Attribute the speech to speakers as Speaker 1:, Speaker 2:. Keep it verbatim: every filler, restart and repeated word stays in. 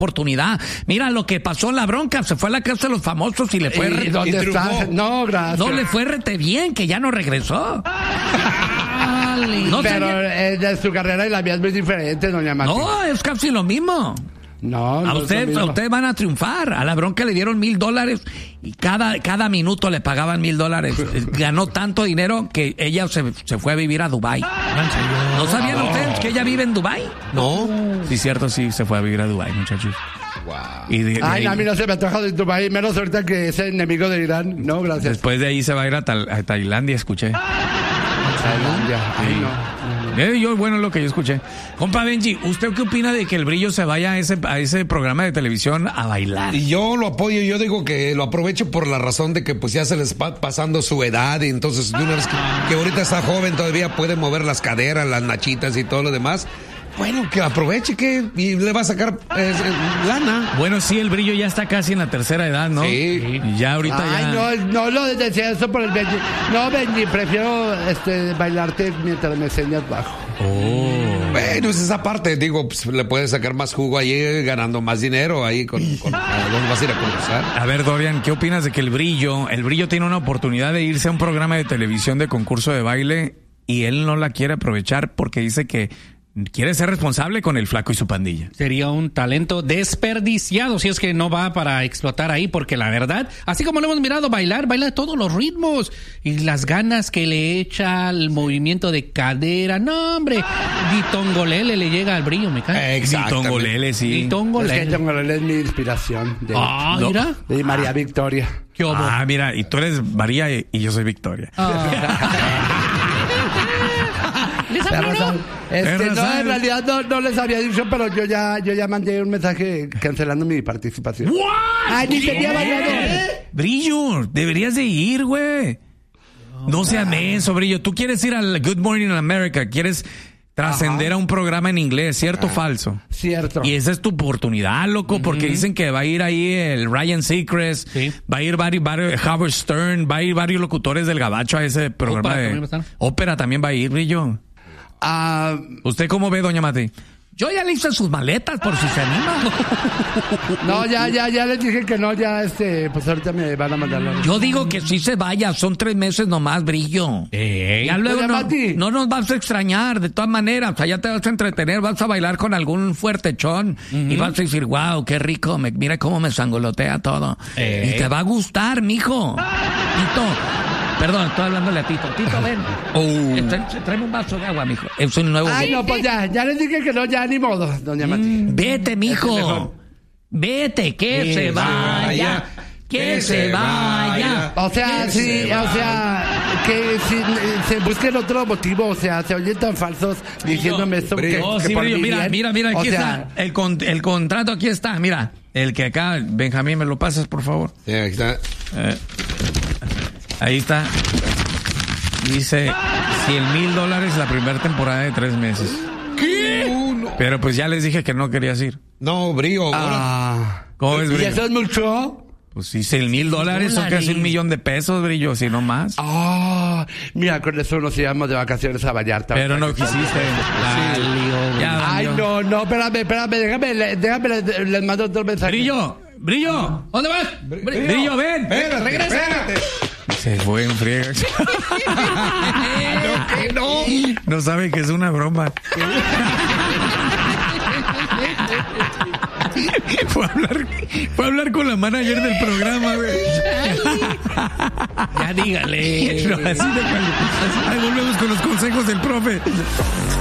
Speaker 1: oportunidad. Mira lo que pasó en La Bronca, se fue a la casa de los famosos y le fue
Speaker 2: ¿Y dónde está? No, gracias.
Speaker 1: No le fue rete bien, que ya no regresó.
Speaker 2: No, pero eh, de su carrera y la mía es muy diferente, doña Mati.
Speaker 1: No, es casi lo mismo.
Speaker 2: No, no
Speaker 1: a usted, a ustedes van a triunfar. A La Bronca le dieron mil dólares y cada, cada minuto le pagaban mil dólares. Ganó tanto dinero que ella se, se fue a vivir a Dubái. ¿No sabían no. ustedes que ella vive en Dubái?
Speaker 3: No.
Speaker 1: Sí, cierto, sí, se fue a vivir a Dubái, muchachos.
Speaker 3: Wow.
Speaker 1: Y de, de
Speaker 2: Ay,
Speaker 1: ahí,
Speaker 2: no, a mí no se me antoja de Dubái, menos ahorita que es enemigo de Irán. No, gracias.
Speaker 1: Después de ahí se va a ir a, Ta- a Tailandia, escuché.
Speaker 2: Tailandia. Ay, no.
Speaker 1: Eh, yo, bueno, lo que yo escuché. Compa Benji, ¿usted qué opina de que el Brillo se vaya a ese, a ese programa de televisión a bailar?
Speaker 3: Y yo lo apoyo, yo digo que lo aproveche por la razón de que pues ya se les va pasando su edad y entonces de una vez que, que ahorita está joven todavía puede mover las caderas, las nachitas y todo lo demás. Bueno, que aproveche que y le va a sacar eh, lana.
Speaker 1: Bueno, sí, el Brillo ya está casi en la tercera edad, ¿no?
Speaker 3: Sí.
Speaker 1: Y ya ahorita
Speaker 2: Ay,
Speaker 1: ya...
Speaker 2: no, no lo decía eso por el Benji. No, Benji, prefiero este, bailarte mientras me enseñas bajo.
Speaker 1: Oh.
Speaker 3: Bueno, es esa parte, digo, pues, le puedes sacar más jugo ahí, ganando más dinero ahí con, con ¿a dónde vas a ir a concursar?
Speaker 1: A ver, Dorian, ¿qué opinas de que el Brillo, el Brillo tiene una oportunidad de irse a un programa de televisión de concurso de baile y él no la quiere aprovechar porque dice que quiere ser responsable con el Flaco y su pandilla?
Speaker 4: Sería un talento desperdiciado si es que no va para explotar ahí, porque la verdad, así como lo hemos mirado bailar, baila todos los ritmos y las ganas que le echa, el movimiento de cadera, no hombre, Ditongolele le llega al Brillo, me cae.
Speaker 1: Ditongolele, sí.
Speaker 2: Ditongolele. Es que Ditongolele es mi inspiración. De,
Speaker 4: ah, mira.
Speaker 2: De María Victoria.
Speaker 4: ¿Qué hubo?
Speaker 1: Ah, mira, y tú eres María y, y yo soy Victoria.
Speaker 4: Ah. ¿Les habló?
Speaker 2: Este, no, en realidad no, no les había dicho, pero yo ya, yo ya mandé un mensaje cancelando mi participación.
Speaker 1: ¿What?
Speaker 2: Ay, ni tenía bailado.
Speaker 1: Brillo, deberías de ir, güey. No seas menso, Brillo. Tú quieres ir al Good Morning America, quieres trascender a un programa en inglés, ¿cierto o
Speaker 2: ah,
Speaker 1: falso?
Speaker 2: Cierto.
Speaker 1: Y esa es tu oportunidad, loco, uh-huh. porque dicen que va a ir ahí el Ryan Seacrest, sí. va a ir varios, varios, Howard Stern, va a ir varios locutores del Gabacho a ese programa
Speaker 4: Ópera
Speaker 1: de...
Speaker 4: También
Speaker 1: Ópera también va a ir, Brillo.
Speaker 2: Uh,
Speaker 1: ¿Usted cómo ve, doña Mati? Yo ya le hice sus maletas por si se anima.
Speaker 2: No, ya, ya, ya les dije que no, ya, este, pues ahorita me van a mandar la...
Speaker 1: Yo digo que sí se vaya, son tres meses nomás, Brillo.
Speaker 4: Ey,
Speaker 1: ya luego no,
Speaker 2: Mati.
Speaker 1: no nos vas a extrañar, de todas maneras, o sea, ya te vas a entretener, vas a bailar con algún fuertechón uh-huh. y vas a decir, wow, qué rico, me, mira cómo me sangolotea todo. Ey. Y te va a gustar, mijo. Tito. Perdón, estoy hablándole a Tito. Tito, ven. Oh. Tráeme un vaso de agua, mijo. Es un nuevo...
Speaker 2: Ay, no, pues ya, ya les dije que no, ya ni modo, doña Mati.
Speaker 1: Mm, vete, mijo. Vete, que, que se vaya. vaya. Que, que se vaya.
Speaker 2: O sea,
Speaker 1: que
Speaker 2: sí, o sea, que si se busquen otro motivo, o sea, se oyen tan falsos diciéndome esto. Que,
Speaker 1: oh,
Speaker 2: que
Speaker 1: sí,
Speaker 2: por
Speaker 1: brillo, mira,
Speaker 2: bien.
Speaker 1: mira, mira, aquí
Speaker 2: o sea,
Speaker 1: está. El, con, el contrato aquí está, mira. El que acá, Benjamín, ¿me lo pasas, por favor?
Speaker 3: Sí, aquí está.
Speaker 1: Eh. Ahí está. Dice cien mil dólares la primera temporada de tres meses.
Speaker 3: ¿Qué? Uh, no.
Speaker 1: Pero pues ya les dije que no querías ir.
Speaker 3: No, Brillo.
Speaker 2: Ah.
Speaker 1: ¿Cómo es, Brillo?
Speaker 2: ¿Y eso es mucho?
Speaker 1: Pues sí, cien mil dólares son casi un millón de pesos, Brillo, si no más.
Speaker 2: Ah, mira, con eso nos íbamos de vacaciones a Vallarta.
Speaker 1: Pero no quisiste.
Speaker 2: Sí. Ya, Ay, no, no, espérame, espérame, déjame, déjame, les, les mando otro mensaje.
Speaker 1: Brillo, Brillo, ¿dónde vas? Brillo, Brillo ven.
Speaker 3: Espérate,
Speaker 1: regresa. Espérate. Se fue en friega.
Speaker 3: No, que no.
Speaker 1: No sabe que es una broma. Fue a hablar, fue a hablar con la manager del programa, güey.
Speaker 4: Ya dígale.
Speaker 1: No, así de Ahí volvemos con los consejos del profe.